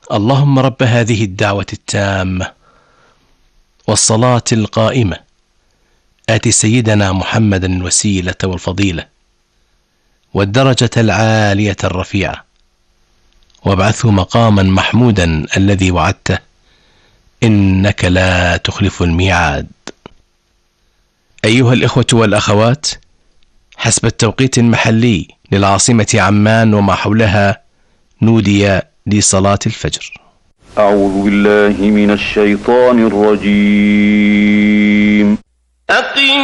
اللهم رب هذه الدعوة التامة والصلاة القائمة آت سيدنا محمدا الوسيلة والفضيلة والدرجة العالية الرفيعة وابعثه مقاما محمودا الذي وعدته إنك لا تخلف الميعاد. أيها الإخوة والأخوات، حسب التوقيت المحلي للعاصمة عمان وما حولها نودي لصلاة الفجر. أعوذ بالله من الشيطان الرجيم. أقم